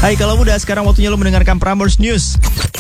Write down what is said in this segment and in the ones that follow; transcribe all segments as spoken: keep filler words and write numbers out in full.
Hai kalau muda, sekarang waktunya lo mendengarkan Prambors News.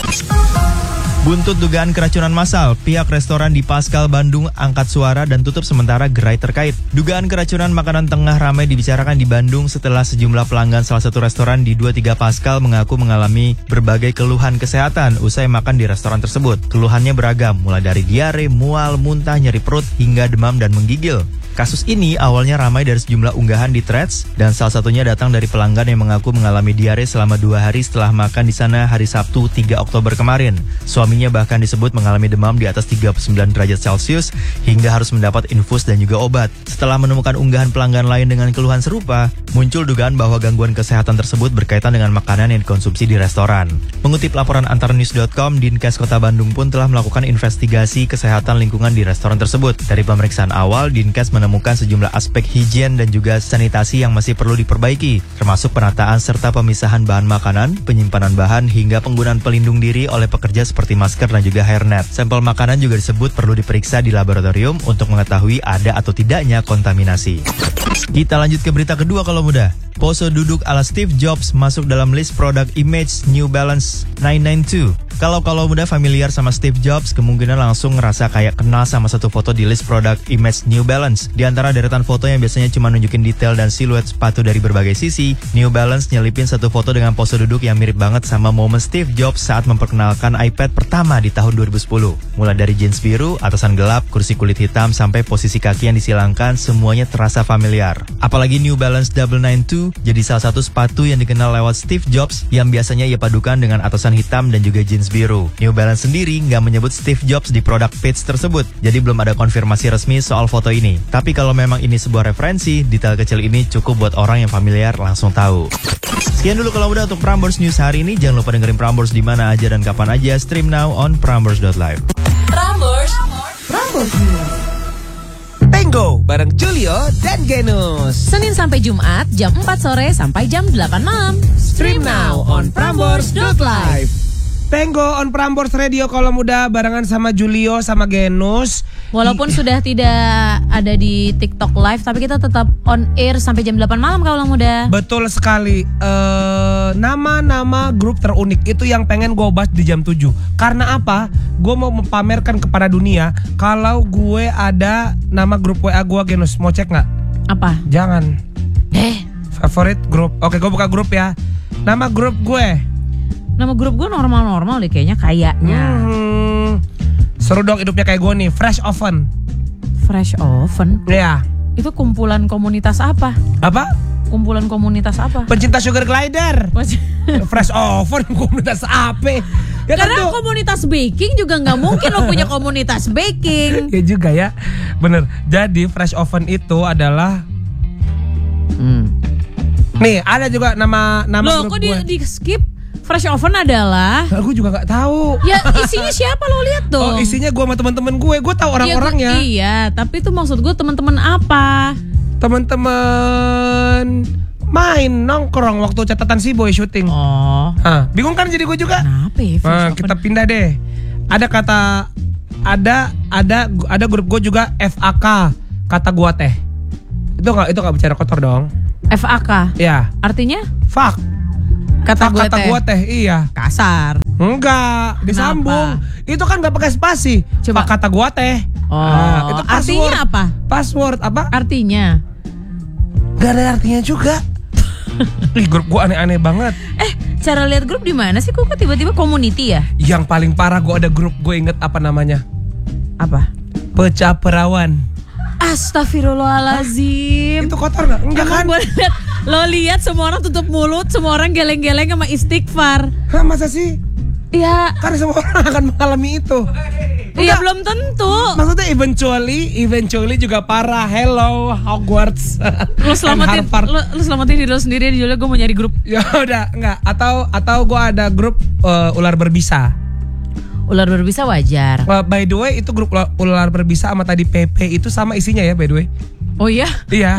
Buntut dugaan keracunan massal, pihak restoran di Paskal Bandung angkat suara dan tutup sementara gerai terkait. Dugaan keracunan makanan tengah ramai dibicarakan di Bandung setelah sejumlah pelanggan salah satu restoran di dua puluh tiga Paskal mengaku mengalami berbagai keluhan kesehatan usai makan di restoran tersebut. Keluhannya beragam, mulai dari diare, mual, muntah, nyeri perut, hingga demam dan menggigil. Kasus ini awalnya ramai dari sejumlah unggahan di Threads dan salah satunya datang dari pelanggan yang mengaku mengalami diare selama dua hari setelah makan di sana hari Sabtu tiga Oktober kemarin. Suaminya bahkan disebut mengalami demam di atas tiga puluh sembilan derajat Celcius hingga harus mendapat infus dan juga obat. Setelah menemukan unggahan pelanggan lain dengan keluhan serupa, muncul dugaan bahwa gangguan kesehatan tersebut berkaitan dengan makanan yang dikonsumsi di restoran. Mengutip laporan antarnews dot com, Dinkes Kota Bandung pun telah melakukan investigasi kesehatan lingkungan di restoran tersebut. Dari pemeriksaan awal, Dinkes menemukan sejumlah aspek higien dan juga sanitasi yang masih perlu diperbaiki, termasuk penataan serta pemisahan bahan makanan, penyimpanan bahan, hingga penggunaan pelindung diri oleh pekerja seperti masker dan juga hairnet. Sampel makanan juga disebut perlu diperiksa di laboratorium untuk mengetahui ada atau tidaknya kontaminasi. Kita lanjut ke berita kedua kalau muda. Pose duduk ala Steve Jobs masuk dalam list produk image New Balance sembilan sembilan dua. Kalau kalau muda familiar sama Steve Jobs, kemungkinan langsung ngerasa kayak kenal sama satu foto di list produk image New Balance. Di antara deretan foto yang biasanya cuma nunjukin detail dan siluet sepatu dari berbagai sisi, New Balance nyelipin satu foto dengan pose duduk yang mirip banget sama momen Steve Jobs saat memperkenalkan iPad pertama di tahun dua ribu sepuluh. Mulai dari jeans biru, atasan gelap, kursi kulit hitam, sampai posisi kaki yang disilangkan, semuanya terasa familiar. Apalagi New Balance sembilan sembilan dua jadi salah satu sepatu yang dikenal lewat Steve Jobs yang biasanya ia padukan dengan atasan hitam dan juga jeans biru. New Balance sendiri nggak menyebut Steve Jobs di produk page tersebut, jadi belum ada konfirmasi resmi soal foto ini. Tapi kalau memang ini sebuah referensi, detail kecil ini cukup buat orang yang familiar langsung tahu. Sekian dulu kalau udah untuk Prambors News hari ini. Jangan lupa dengerin Prambors di mana aja dan kapan aja. Stream now on prambors dot live. Prambors, Prambors News. Tango bareng Julio dan Genus. Senin sampai Jumat jam empat sore sampai jam delapan malam. Stream now on prambors dot live. Tango on Prambors Radio kalau muda barengan sama Julio sama Genus. Walaupun I- sudah tidak ada di TikTok Live, tapi kita tetap on air sampai jam delapan malam kalau muda. Betul sekali. uh, Nama-nama grup terunik itu yang pengen gue bahas di jam tujuh. Karena apa? Gue mau mempamerkan kepada dunia kalau gue ada nama grup W A gue. Genus, mau cek gak? Apa? Jangan. Eh Favorit grup. Oke, gue buka grup ya. Nama grup gue, nama grup gue normal-normal deh kayaknya. Kayaknya hmm, seru dong hidupnya kayak gue nih. Fresh Oven. Fresh Oven? Ya. Itu kumpulan komunitas apa? Apa? Kumpulan komunitas apa? Pencinta sugar glider. Fresh Oven komunitas apa? Ya kan karena tuh. komunitas baking juga nggak mungkin lo punya komunitas baking. Ya juga ya. Bener. Jadi Fresh Oven itu adalah hmm. nih ada juga nama nama Loh grup kok di, gue. di skip? Fresh Oven adalah Aku juga nggak tahu. ya isinya siapa lo lihat dong. Oh isinya gue sama teman-teman gue. Gue tahu orang-orangnya. Iya, iya tapi itu maksud gue teman-teman apa? Teman-teman main nongkrong waktu catatan si boy syuting. Oh. Ah, bingung kan jadi gue juga. Kenapa ya? Fresh Nah, Oven? kita pindah deh. Ada kata ada ada ada grup gue juga F A K, kata gua teh. Itu nggak itu nggak bicara kotor dong. F A K. Ya. Artinya? Fuck. Kata Fuck, gue kata teh. gua teh. Iya. Kasar. Enggak, disambung. Itu kan nggak pakai spasi. Coba. Fuck, kata gua teh. Oh. Nah, itu password. Artinya apa? Password apa? Artinya? Gak ada artinya juga. Ih, grup gua aneh-aneh banget. Eh, cara lihat grup di mana sih? Kok tiba-tiba community ya? Yang paling parah gua ada grup gue inget apa namanya? Apa? Pecah Perawan. Astagfirullahalazim. Itu kotor nggak? Enggak kan? Gue lihat, lo lihat semua orang tutup mulut, semua orang geleng-geleng sama istighfar. Hah, masa sih? Ya, Karena semua orang akan mengalami itu. ya belum tentu. Maksudnya eventually, eventually juga parah. Hello Hogwarts. Lo selamatin, And Harvard. lo, lo selamatin diri lo sendiri. Julia, gue mau nyari grup. Ya udah, enggak. Atau atau gue ada grup uh, ular berbisa. Ular berbisa wajar. Uh, by the way, itu grup ular, ular berbisa sama tadi P P itu sama isinya ya by the way. Oh iya? Iya.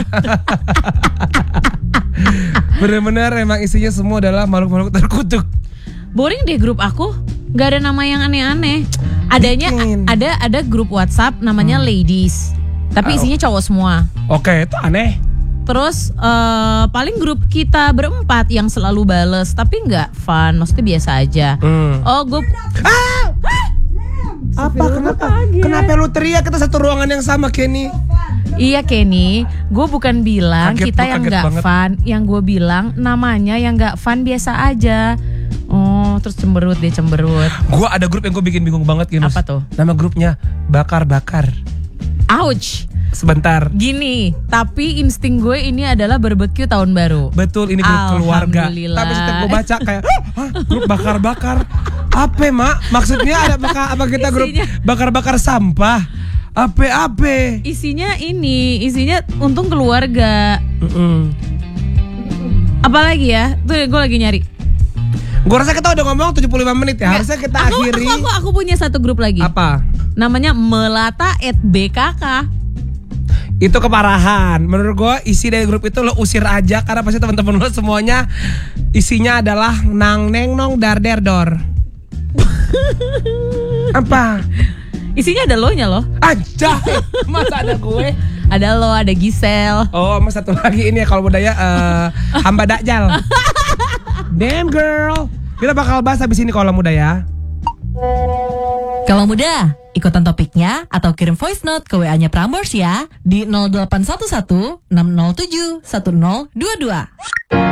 Bener-bener emang isinya semua adalah makhluk-makhluk terkutuk. Boring deh grup aku. Gak ada nama yang aneh-aneh. Adanya Bikin. ada ada grup WhatsApp namanya Hmm. Ladies. Tapi isinya cowok semua. Oke, itu aneh. Terus uh, paling grup kita berempat yang selalu bales, tapi nggak fun, maksudnya biasa aja. Hmm. Oh, gue ah! Apa kenapa? Kenapa lu teriak? Kita satu ruangan yang sama, Kenny. Iya Kenny, gue bukan bilang kaget, kita yang nggak fun, yang gue bilang namanya yang nggak fun biasa aja. Oh, terus cemberut dia cemberut. Gue ada grup yang gue bikin bingung banget, Kinus. Apa tuh? Nama grupnya Bakar-Bakar. Ouch. Sebentar. Gini, tapi insting gue ini adalah barbecue tahun baru. Betul, ini grup keluarga. Tapi setiap gue baca kayak, hah, grup bakar-bakar. Apa, Mak? Maksudnya ada bakar, apa kita grup bakar-bakar sampah? Apa-apa? Isinya ini, isinya untung keluarga. Mm-mm. Apalagi ya? Tuh gue lagi nyari. Gue rasa kita udah ngomong tujuh puluh lima menit ya. Harusnya kita aku, akhiri. Aku, aku, aku punya satu grup lagi. Apa? Namanya Melata at B K K. Itu keparahan. Menurut gue isi dari grup itu lo usir aja. Karena pasti teman-teman lo semuanya isinya adalah nang neng nong dar der dor. Apa? Isinya ada lo nya loh. Aja. Masa ada gue? Ada lo, ada Gisel. Oh, mas satu lagi ini ya kalau budaya uh, hamba dakjal. Damn girl. Kita bakal bahas habis ini kalau muda ya. Kalau muda, ikutan topiknya atau kirim voice note ke W A-nya Prambors ya di nol delapan satu satu enam nol tujuh satu nol dua dua.